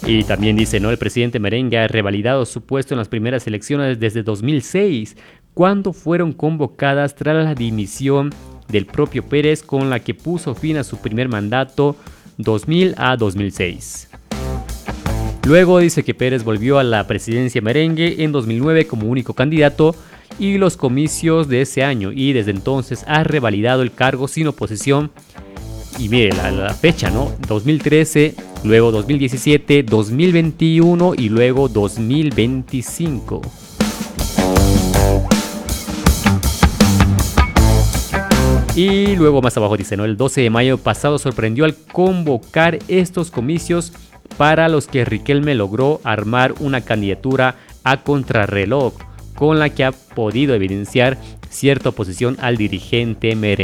Y también dice, ¿no? El presidente merengue ha revalidado su puesto en las primeras elecciones desde 2006, cuando fueron convocadas tras la dimisión del propio Pérez, con la que puso fin a su primer mandato 2000 a 2006. Luego dice que Pérez volvió a la presidencia merengue en 2009 como único candidato y los comicios de ese año, y desde entonces ha revalidado el cargo sin oposición. Y mire la fecha, ¿no? 2013, luego 2017, 2021 y luego 2025. Y luego más abajo dice, ¿no? El 12 de mayo pasado sorprendió al convocar estos comicios para los que Riquelme logró armar una candidatura a contrarreloj, con la que ha podido evidenciar cierta oposición al dirigente merengue.